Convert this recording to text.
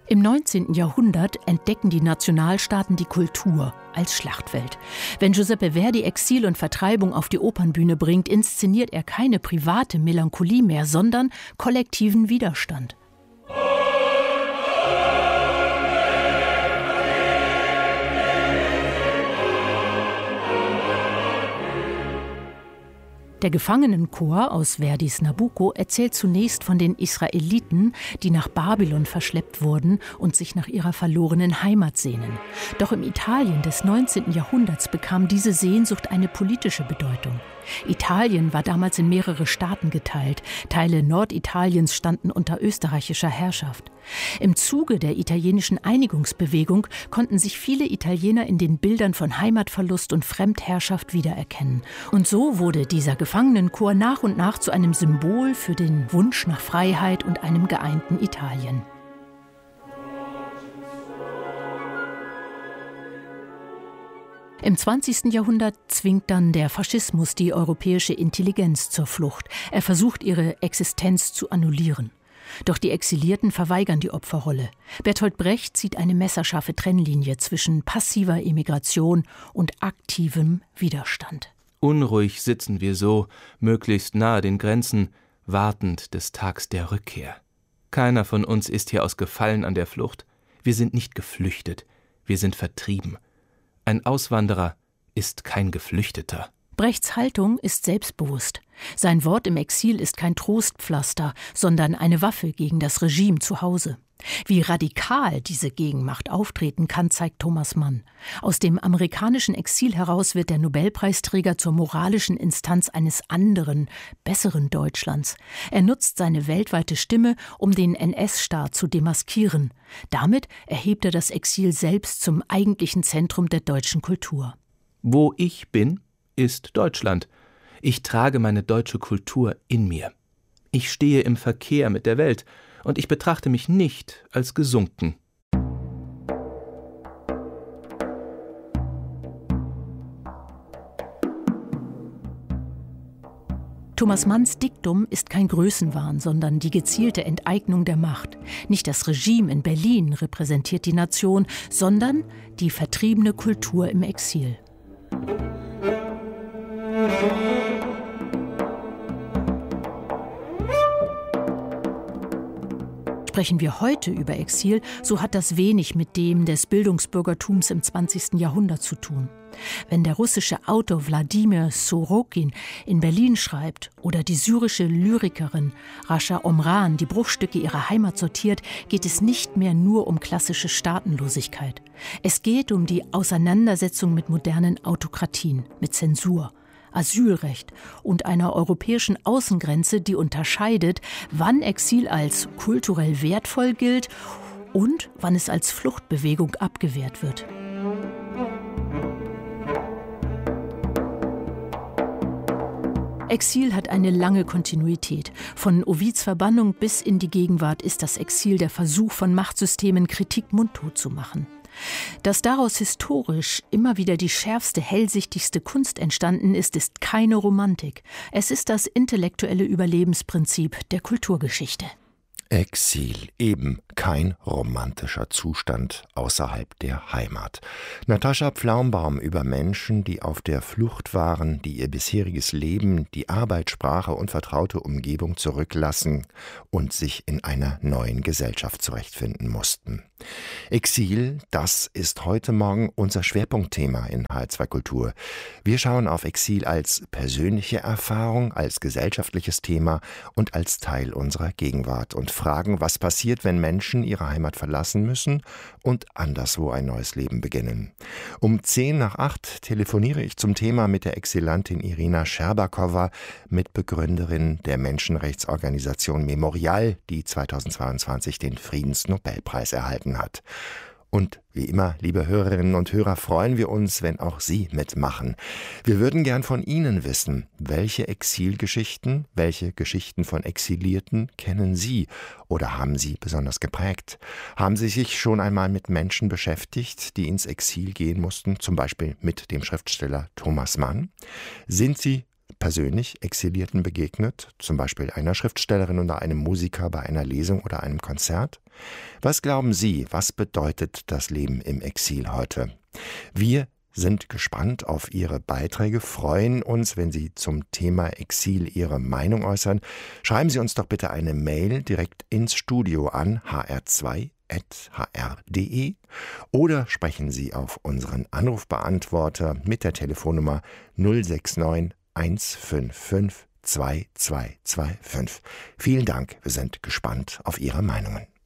Im 19. Jahrhundert entdecken die Nationalstaaten die Kultur als Schlachtfeld. Wenn Giuseppe Verdi Exil und Vertreibung auf die Opernbühne bringt, inszeniert er keine private Melancholie mehr, sondern kollektiven Widerstand. Der Gefangenenchor aus Verdis Nabucco erzählt zunächst von den Israeliten, die nach Babylon verschleppt wurden und sich nach ihrer verlorenen Heimat sehnen. Doch im Italien des 19. Jahrhunderts bekam diese Sehnsucht eine politische Bedeutung. Italien war damals in mehrere Staaten geteilt. Teile Norditaliens standen unter österreichischer Herrschaft. Im Zuge der italienischen Einigungsbewegung konnten sich viele Italiener in den Bildern von Heimatverlust und Fremdherrschaft wiedererkennen. Und so wurde dieser Gefangenenchor nach und nach zu einem Symbol für den Wunsch nach Freiheit und einem geeinten Italien. Im 20. Jahrhundert zwingt dann der Faschismus die europäische Intelligenz zur Flucht. Er versucht, ihre Existenz zu annullieren. Doch die Exilierten verweigern die Opferrolle. Bertolt Brecht zieht eine messerscharfe Trennlinie zwischen passiver Emigration und aktivem Widerstand. Unruhig sitzen wir so, möglichst nahe den Grenzen, wartend des Tags der Rückkehr. Keiner von uns ist hier aus Gefallen an der Flucht. Wir sind nicht geflüchtet, wir sind vertrieben. Ein Auswanderer ist kein Geflüchteter. Brechts Haltung ist selbstbewusst. Sein Wort im Exil ist kein Trostpflaster, sondern eine Waffe gegen das Regime zu Hause. Wie radikal diese Gegenmacht auftreten kann, zeigt Thomas Mann. Aus dem amerikanischen Exil heraus wird der Nobelpreisträger zur moralischen Instanz eines anderen, besseren Deutschlands. Er nutzt seine weltweite Stimme, um den NS-Staat zu demaskieren. Damit erhebt er das Exil selbst zum eigentlichen Zentrum der deutschen Kultur. Wo ich bin, ist Deutschland. Ich trage meine deutsche Kultur in mir. Ich stehe im Verkehr mit der Welt und ich betrachte mich nicht als gesunken. Thomas Manns Diktum ist kein Größenwahn, sondern die gezielte Enteignung der Macht. Nicht das Regime in Berlin repräsentiert die Nation, sondern die vertriebene Kultur im Exil. Sprechen wir heute über Exil, so hat das wenig mit dem des Bildungsbürgertums im 20. Jahrhundert zu tun. Wenn der russische Autor Wladimir Sorokin in Berlin schreibt oder die syrische Lyrikerin Rasha Omran die Bruchstücke ihrer Heimat sortiert, geht es nicht mehr nur um klassische Staatenlosigkeit. Es geht um die Auseinandersetzung mit modernen Autokratien, mit Zensur, Asylrecht und einer europäischen Außengrenze, die unterscheidet, wann Exil als kulturell wertvoll gilt und wann es als Fluchtbewegung abgewehrt wird. Exil hat eine lange Kontinuität. Von Ovids Verbannung bis in die Gegenwart ist das Exil der Versuch von Machtsystemen, Kritik mundtot zu machen. Dass daraus historisch immer wieder die schärfste, hellsichtigste Kunst entstanden ist, ist keine Romantik. Es ist das intellektuelle Überlebensprinzip der Kulturgeschichte. Exil, eben kein romantischer Zustand außerhalb der Heimat. Natascha Pflaumbaum über Menschen, die auf der Flucht waren, die ihr bisheriges Leben, die Arbeit, Sprache und vertraute Umgebung zurücklassen und sich in einer neuen Gesellschaft zurechtfinden mussten. Exil, das ist heute Morgen unser Schwerpunktthema in HR2 Kultur. Wir schauen auf Exil als persönliche Erfahrung, als gesellschaftliches Thema und als Teil unserer Gegenwart und fragen, was passiert, wenn Menschen ihre Heimat verlassen müssen und anderswo ein neues Leben beginnen. Um 7:50 telefoniere ich zum Thema mit der Exilantin Irina Scherbakowa, Mitbegründerin der Menschenrechtsorganisation Memorial, die 2022 den Friedensnobelpreis erhalten hat. Und wie immer, liebe Hörerinnen und Hörer, freuen wir uns, wenn auch Sie mitmachen. Wir würden gern von Ihnen wissen, welche Exilgeschichten, welche Geschichten von Exilierten kennen Sie oder haben Sie besonders geprägt? Haben Sie sich schon einmal mit Menschen beschäftigt, die ins Exil gehen mussten, zum Beispiel mit dem Schriftsteller Thomas Mann? Sind Sie persönlich Exilierten begegnet, zum Beispiel einer Schriftstellerin oder einem Musiker bei einer Lesung oder einem Konzert? Was glauben Sie, was bedeutet das Leben im Exil heute? Wir sind gespannt auf Ihre Beiträge, freuen uns, wenn Sie zum Thema Exil Ihre Meinung äußern. Schreiben Sie uns doch bitte eine Mail direkt ins Studio an hr2@hr.de oder sprechen Sie auf unseren Anrufbeantworter mit der Telefonnummer 069 155 2225. Vielen Dank, wir sind gespannt auf Ihre Meinungen.